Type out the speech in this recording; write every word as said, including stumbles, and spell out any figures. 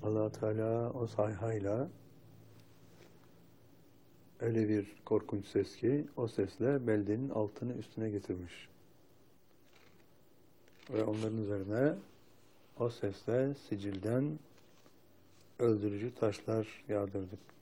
Allah Teala o sayhayla öyle bir korkunç ses ki o sesle beldenin altını üstüne getirmiş. Ve onların üzerine o sesle sicilden öldürücü taşlar yağdırdık.